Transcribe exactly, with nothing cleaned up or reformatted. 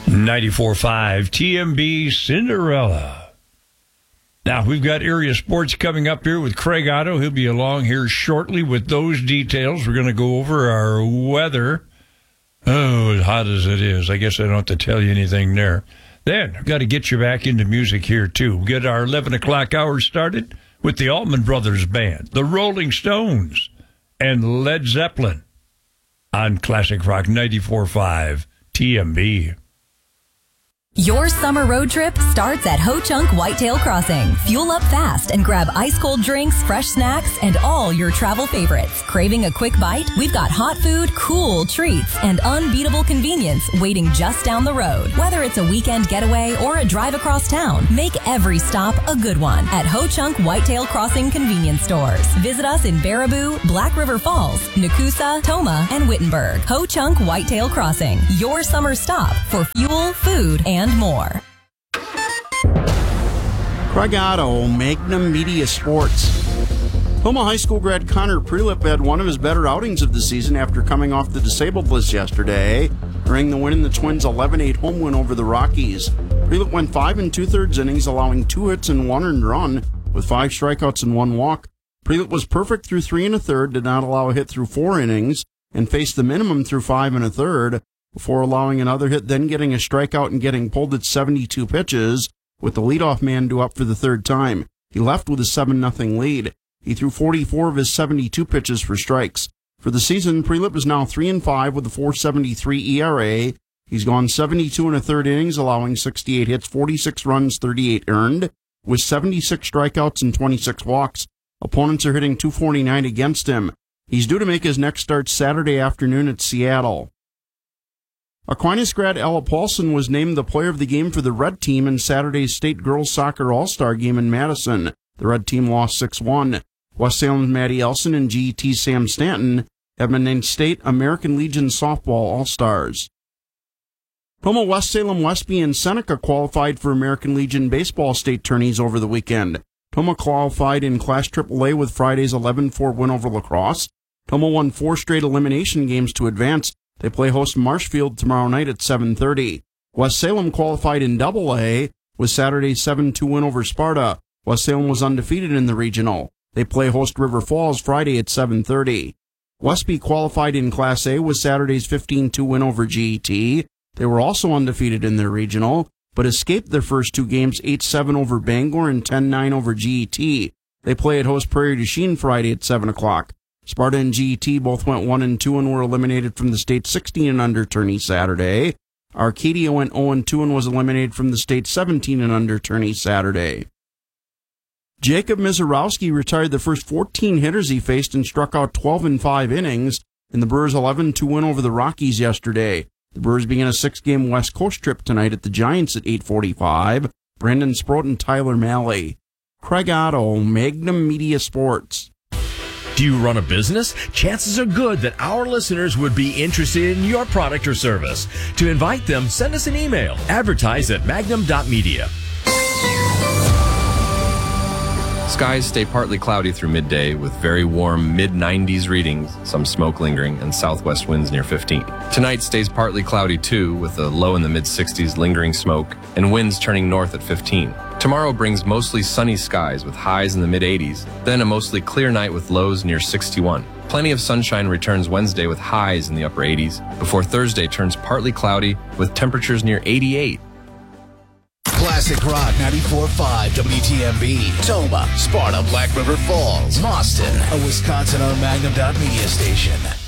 ninety-four point five T M B Cinderella. Now, we've got area sports coming up here with Craig Otto. He'll be along here shortly with those details. We're going to go over our weather. Oh, as hot as it is. I guess I don't have to tell you anything there. Then, I've got to get you back into music here, too. We'll get our eleven o'clock hour started with the Allman Brothers Band, the Rolling Stones, and Led Zeppelin on Classic Rock ninety-four point five T M B. Your summer road trip starts at Ho Chunk Whitetail Crossing. Fuel up fast and grab ice-cold drinks, fresh snacks, and all your travel favorites. Craving a quick bite? We've got hot food, cool treats, and unbeatable convenience waiting just down the road. Whether it's a weekend getaway or a drive across town, make every stop a good one at Ho Chunk Whitetail Crossing convenience stores. Visit us in Baraboo, Black River Falls, Nakusa, Toma, and Wittenberg. Ho Chunk Whitetail Crossing, your summer stop for fuel, food, and and more. Craig Otto, Magnum Media Sports. Toma High School grad Connor Prelip had one of his better outings of the season after coming off the disabled list yesterday, earning the win in the Twins' eleven eight home win over the Rockies. Prelip went five and two-thirds innings, allowing two hits and one earned run, with five strikeouts and one walk. Prelip was perfect through three and a third, did not allow a hit through four innings, and faced the minimum through five and a third, before allowing another hit, then getting a strikeout and getting pulled at seventy-two pitches, with the leadoff man due up for the third time. He left with a seven nothing lead. He threw forty-four of his seventy-two pitches for strikes. For the season, Prelip is now three and five with a four seventy-three E R A. He's gone seventy-two and a third innings, allowing sixty-eight hits, forty-six runs, thirty-eight earned, with seventy-six strikeouts and twenty-six walks. Opponents are hitting two forty-nine against him. He's due to make his next start Saturday afternoon at Seattle. Aquinas grad Ella Paulson was named the player of the game for the Red Team in Saturday's State Girls Soccer All-Star game in Madison. The Red Team lost six one. West Salem's Maddie Elson and G E T's Sam Stanton have been named State American Legion Softball All-Stars. Toma, West Salem, Westby, and Seneca qualified for American Legion baseball state tourneys over the weekend. Toma qualified in Class triple A with Friday's eleven four win over La Crosse. Toma won four straight elimination games to advance. They play host Marshfield tomorrow night at seven thirty. West Salem qualified in double A with Saturday's seven two win over Sparta. West Salem was undefeated in the regional. They play host River Falls Friday at seven thirty. Westby qualified in Class A with Saturday's fifteen two win over G E T. They were also undefeated in their regional, but escaped their first two games eight seven over Bangor and ten nine over G E T. They play at host Prairie du Chien Friday at seven o'clock. Sparta and G E T both went one and two and were eliminated from the state sixteen and under tourney Saturday. Arcadia went oh and two and was eliminated from the state seventeen and under tourney Saturday. Jacob Mizorowski retired the first fourteen hitters he faced and struck out twelve in five innings in the Brewers' eleven two win over the Rockies yesterday. The Brewers begin a six-game West Coast trip tonight at the Giants at eight forty-five. Brandon Sproat and Tyler Malley. Craig Otto, Magnum Media Sports. Do you run a business? Chances are good that our listeners would be interested in your product or service. To invite them, send us an email. Advertise at magnum dot media. Skies stay partly cloudy through midday with very warm mid nineties readings, some smoke lingering, and southwest winds near fifteen. Tonight stays partly cloudy too, with a low in the mid sixties, lingering smoke, and winds turning north at fifteen. Tomorrow brings mostly sunny skies with highs in the mid eighties, then a mostly clear night with lows near sixty-one. Plenty of sunshine returns Wednesday with highs in the upper eighties, before Thursday turns partly cloudy with temperatures near eighty-eight. Classic Rock ninety-four point five W T M B, Toma, Sparta, Black River Falls, Boston, a Wisconsin-owned Magnum dot media station.